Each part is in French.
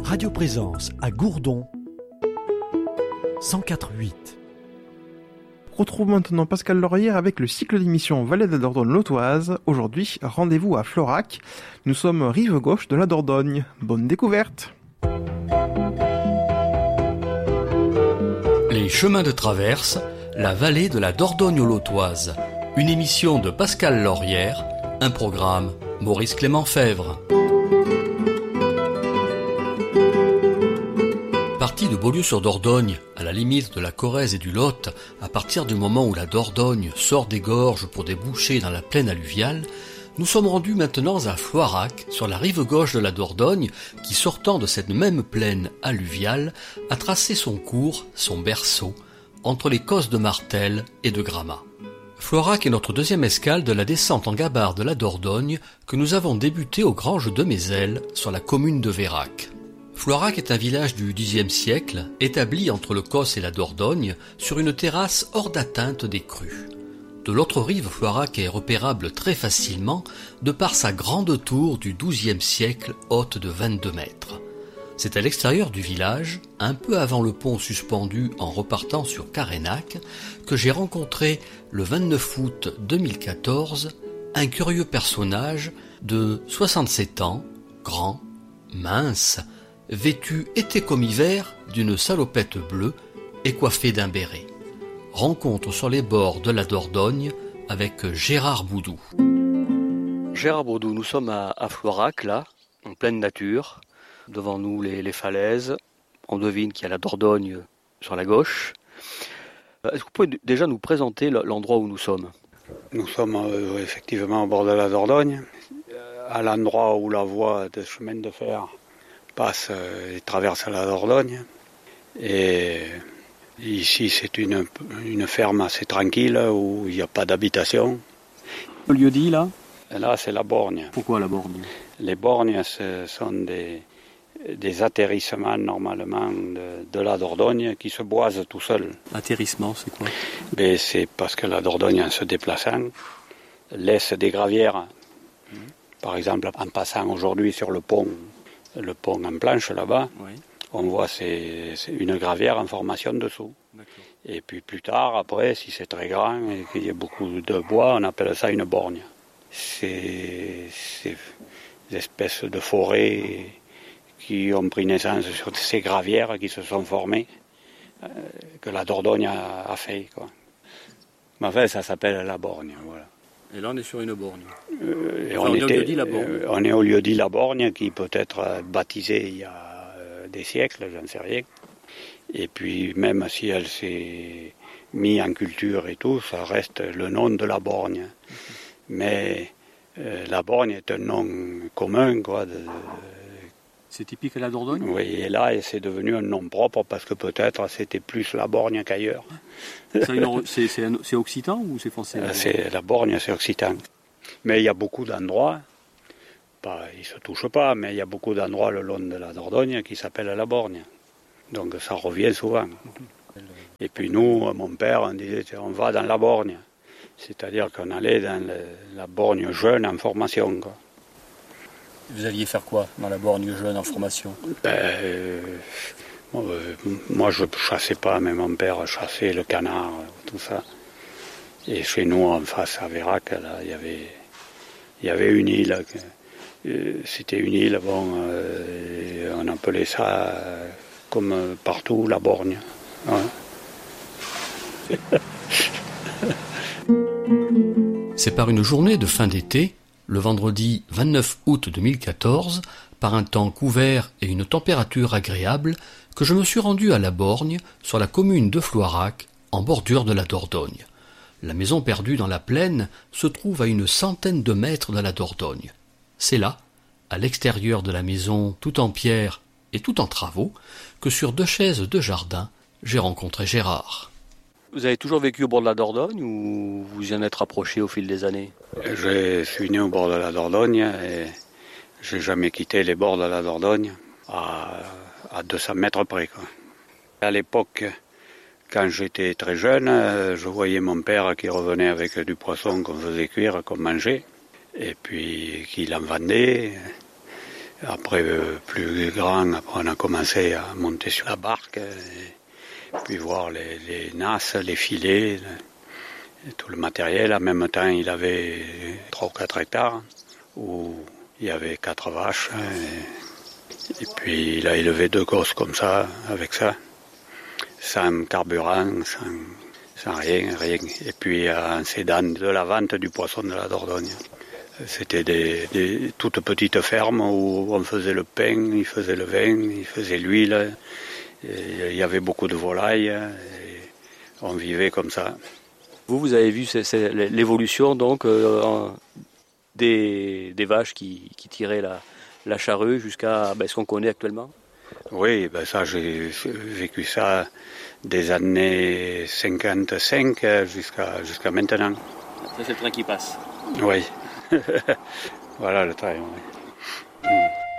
Radio Présence à Gourdon 104.8. Retrouve maintenant Pascal Laurière avec le cycle d'émission Vallée de la Dordogne-Lautoise. Aujourd'hui, rendez-vous à Florac. Nous sommes rive gauche de la Dordogne. Bonne découverte. Les chemins de traverse, la vallée de la Dordogne-Lautoise. Une émission de Pascal Laurière, un programme Maurice Clément Fèvre. Parti de Beaulieu-sur-Dordogne, à la limite de la Corrèze et du Lot, à partir du moment où la Dordogne sort des gorges pour déboucher dans la plaine alluviale, nous sommes rendus maintenant à Floirac, sur la rive gauche de la Dordogne, qui sortant de cette même plaine alluviale, a tracé son cours, son berceau, entre les cosses de Martel et de Gramat. Floirac est notre deuxième escale de la descente en gabarre de la Dordogne que nous avons débutée aux Granges de Mézel, sur la commune de Vérac. Floirac est un village du Xe siècle, établi entre le Causse et la Dordogne, sur une terrasse hors d'atteinte des crues. De l'autre rive, Floirac est repérable très facilement de par sa grande tour du XIIe siècle, haute de 22 mètres. C'est à l'extérieur du village, un peu avant le pont suspendu en repartant sur Carénac, que j'ai rencontré, le 29 août 2014, un curieux personnage de 67 ans, grand, mince, vêtu été comme hiver d'une salopette bleue et coiffé d'un béret. Rencontre sur les bords de la Dordogne avec Gérard Boudou. Gérard Boudou, nous sommes à Floirac, là, en pleine nature. Devant nous, les falaises. On devine qu'il y a la Dordogne sur la gauche. Est-ce que vous pouvez déjà nous présenter l'endroit où nous sommes ? Nous sommes effectivement au bord de la Dordogne, à l'endroit où la voie de chemin de fer passe et traverse la Dordogne. Et ici, c'est une ferme assez tranquille où il n'y a pas d'habitation. Le lieu-dit, là ? Et là, c'est la borgne. Pourquoi la borgne ? Les borgnes, ce sont des atterrissements, normalement, de la Dordogne qui se boisent tout seuls. Atterrissement, c'est quoi ? Mais c'est parce que la Dordogne, en se déplaçant, laisse des gravières. Par exemple, en passant aujourd'hui sur le pont en planche là-bas, oui. On voit c'est une gravière en formation dessous. D'accord. Et puis plus tard, après, si c'est très grand et qu'il y a beaucoup de bois, on appelle ça une borgne. C'est des espèces de forêts qui ont pris naissance sur ces gravières qui se sont formées, que la Dordogne a fait, quoi. Mais enfin, ça s'appelle la borgne, voilà. Et là, on est sur une borgne. On est au lieu-dit la borgne, qui peut être baptisée il y a des siècles, j'en sais rien. Et puis, même si elle s'est mise en culture et tout, ça reste le nom de la borgne. Mais la borgne est un nom commun, quoi. C'est typique à la Dordogne ? Oui, et là, c'est devenu un nom propre parce que peut-être c'était plus la borgne qu'ailleurs. C'est occitan ou c'est français ? La borgne, c'est occitan. Mais il y a beaucoup d'endroits, ils ne se touchent pas, mais il y a beaucoup d'endroits le long de la Dordogne qui s'appellent la borgne. Donc ça revient souvent. Et puis nous, mon père, on disait on va dans la borgne. C'est-à-dire qu'on allait dans la borgne jeune en formation, quoi. Vous alliez faire quoi dans la borgne jeune en formation ? Moi, je ne chassais pas, mais mon père chassait le canard, tout ça. Et chez nous, en face à Vérac, là, il y avait une île. C'était une île, on appelait ça, comme partout, la borgne. Ouais. C'est par une journée de fin d'été, le vendredi 29 août 2014, par un temps couvert et une température agréable, que je me suis rendu à la borgne, sur la commune de Floirac, en bordure de la Dordogne. La maison perdue dans la plaine se trouve à une centaine de mètres de la Dordogne. C'est là, à l'extérieur de la maison, tout en pierre et tout en travaux, que sur 2 chaises de jardin, j'ai rencontré Gérard. Vous avez toujours vécu au bord de la Dordogne ou vous y en êtes rapproché au fil des années ? Je suis né au bord de la Dordogne et je n'ai jamais quitté les bords de la Dordogne à 200 mètres près, quoi. À l'époque, quand j'étais très jeune, je voyais mon père qui revenait avec du poisson qu'on faisait cuire, qu'on mangeait, et puis qu'il en vendait. Après, plus grand, après on a commencé à monter sur la barque, puis voir les nasses, les filets, tout le matériel. En même temps, il avait 3 ou 4 hectares où il y avait 4 vaches. Et puis il a élevé 2 gosses comme ça, avec ça, sans carburant, sans rien. Et puis en s'aidant de la vente du poisson de la Dordogne. C'était des toutes petites fermes où on faisait le pain, il faisait le vin, il faisait l'huile. Il y avait beaucoup de volailles et on vivait comme ça. Vous avez vu l'évolution donc des vaches qui tiraient la charrue jusqu'à ce qu'on connaît actuellement? Oui, ça j'ai vécu ça des années 55 jusqu'à maintenant. Ça c'est le train qui passe. Oui. Voilà le train. Oui.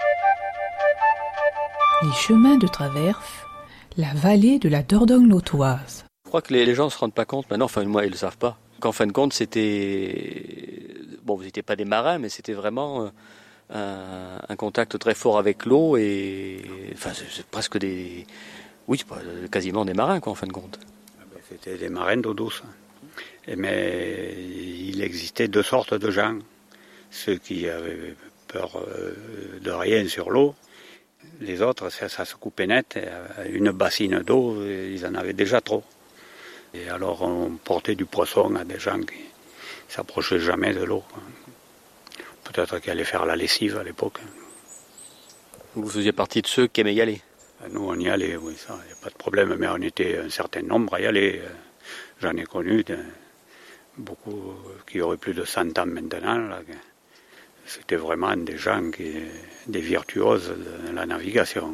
Les chemins de traverse, la vallée de la Dordogne-Lautoise. Je crois que les gens ne se rendent pas compte, maintenant, enfin moi ils ne le savent pas, qu'en fin de compte c'était... Bon, vous n'étiez pas des marins, mais c'était vraiment un contact très fort avec l'eau et... Enfin c'est presque des... Oui, quasiment des marins quoi en fin de compte. C'était des marins d'eau douce. Mais il existait 2 sortes de gens. Ceux qui avaient peur de rien sur l'eau. Les autres, ça se coupait net. Une bassine d'eau, ils en avaient déjà trop. Et alors on portait du poisson à des gens qui ne s'approchaient jamais de l'eau. Peut-être qu'ils allaient faire la lessive à l'époque. Vous faisiez partie de ceux qui aimaient y aller? Nous, on y allait, oui, ça, il n'y a pas de problème. Mais on était un certain nombre à y aller. J'en ai connu beaucoup qui auraient plus de 100 ans maintenant. Là. C'était vraiment des gens, des virtuoses de la navigation.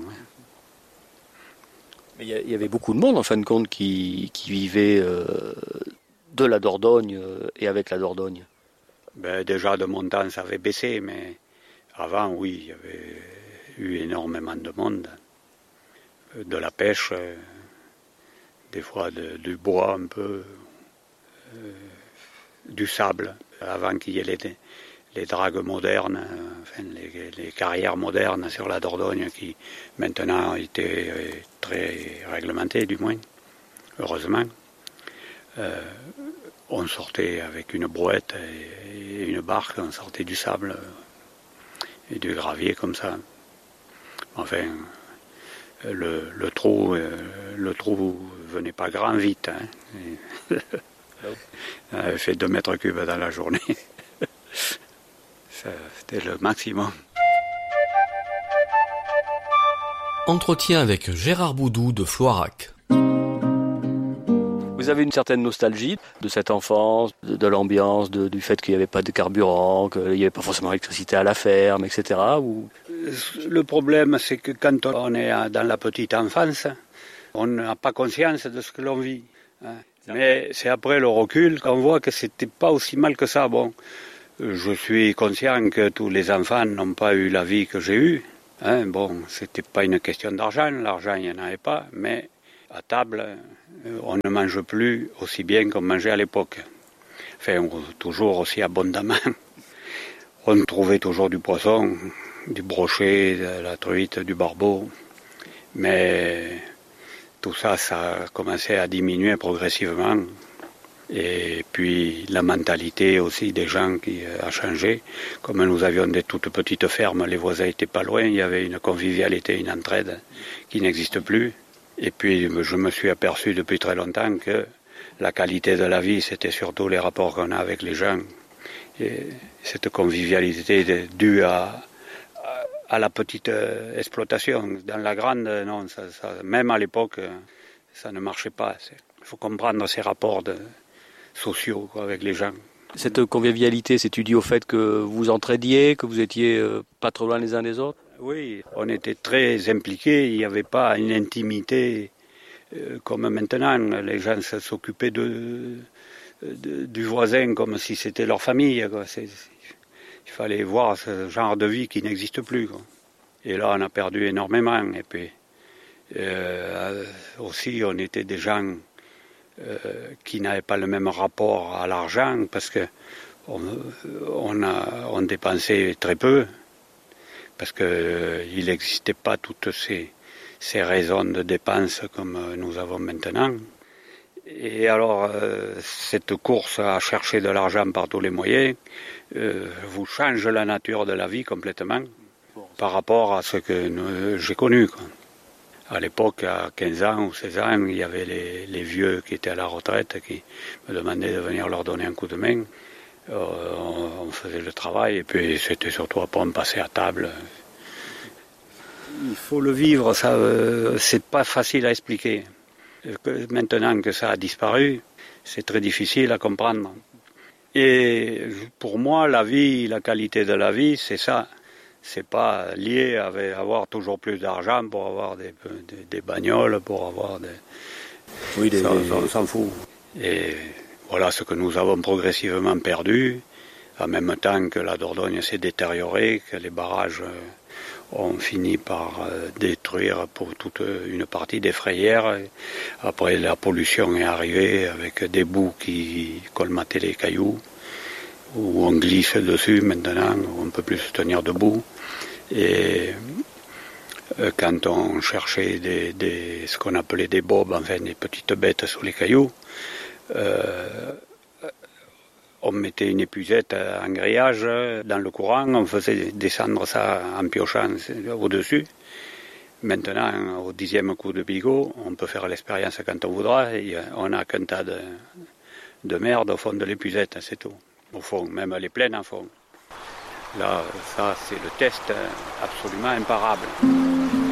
Mais il y avait beaucoup de monde en fin de compte qui vivait de la Dordogne et avec la Dordogne. Déjà de montant ça avait baissé, mais avant oui, il y avait eu énormément de monde. De la pêche, des fois du bois un peu, du sable, avant qu'il y ait les dragues modernes, les carrières modernes sur la Dordogne qui maintenant étaient très réglementées du moins, heureusement. On sortait avec une brouette et une barque, on sortait du sable et du gravier comme ça. Enfin, le trou venait pas grand vite. Hein. On avait fait 2 mètres cubes dans la journée. C'était le maximum. Entretien avec Gérard Boudou de Floirac. Vous avez une certaine nostalgie de cette enfance, de l'ambiance, du fait qu'il n'y avait pas de carburant, qu'il n'y avait pas forcément d'électricité à la ferme, etc. Ou... Le problème, c'est que quand on est dans la petite enfance, on n'a pas conscience de ce que l'on vit. Hein. Mais c'est après le recul qu'on voit que c'était pas aussi mal que ça. Bon, je suis conscient que tous les enfants n'ont pas eu la vie que j'ai eue. Hein. Bon, c'était pas une question d'argent, l'argent il n'y en avait pas, mais à table, on ne mange plus aussi bien qu'on mangeait à l'époque. Enfin, toujours aussi abondamment. On trouvait toujours du poisson, du brochet, de la truite, du barbeau. Mais tout ça, ça a commencé à diminuer progressivement. Et puis la mentalité aussi des gens qui a changé. Comme nous avions des toutes petites fermes, les voisins n'étaient pas loin, il y avait une convivialité, une entraide qui n'existe plus. Et puis je me suis aperçu depuis très longtemps que la qualité de la vie, c'était surtout les rapports qu'on a avec les gens. Et cette convivialité due à la petite exploitation. Dans la grande, non, même à l'époque, ça ne marchait pas. Il faut comprendre ces rapports sociaux avec les gens. Cette convivialité, c'est dû au fait que vous entraidiez, que vous étiez pas trop loin les uns des autres? Oui, on était très impliqués, il n'y avait pas une intimité comme maintenant. Les gens s'occupaient du voisin comme si c'était leur famille. Quoi. Il fallait voir ce genre de vie qui n'existe plus. Quoi. Et là, on a perdu énormément. Et puis, aussi, on était des gens qui n'avaient pas le même rapport à l'argent parce que on dépensait très peu. parce qu'il n'existait pas toutes ces raisons de dépenses comme nous avons maintenant. Et alors, cette course à chercher de l'argent par tous les moyens vous change la nature de la vie complètement par rapport à ce que j'ai connu, quoi. À l'époque, à 15 ans ou 16 ans, il y avait les vieux qui étaient à la retraite qui me demandaient de venir leur donner un coup de main. On faisait le travail et puis c'était surtout après on passait à table. Il faut le vivre, ça, c'est pas facile à expliquer. Maintenant que ça a disparu, c'est très difficile à comprendre. Et pour moi, la vie, la qualité de la vie, c'est ça. C'est pas lié à avoir toujours plus d'argent pour avoir des bagnoles, pour avoir des... Oui, on s'en fout. Et voilà ce que nous avons progressivement perdu, en même temps que la Dordogne s'est détériorée, que les barrages ont fini par détruire pour toute une partie des frayères. Après, la pollution est arrivée avec des boues qui colmataient les cailloux, où on glisse dessus maintenant, où on ne peut plus se tenir debout. Et quand on cherchait ce qu'on appelait des bobs, enfin des petites bêtes sous les cailloux, on mettait une épuisette en grillage dans le courant, on faisait descendre ça en piochant au-dessus. Maintenant, au 10e coup de bigot, on peut faire l'expérience quand on voudra, et on n'a qu'un tas de merde au fond de l'épuisette, c'est tout. Au fond, même elle est pleine en fond. Là, ça, c'est le test absolument imparable.